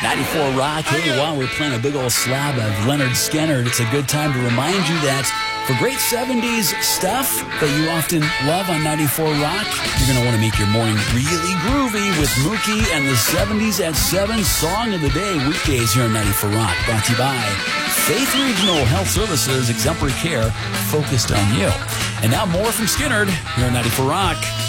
94 Rock. Hey, while we're playing a big old slab of Leonard Skinner, it's a good time to remind you that for great 70s stuff that you often love on 94 Rock, you're going to want to make your morning really groovy with Mookie and the 70s at 7 Song of the Day weekdays here on 94 Rock. Brought to you by Faith Regional Health Services, exemplary care focused on you. And now more from Skinner here on 94 Rock.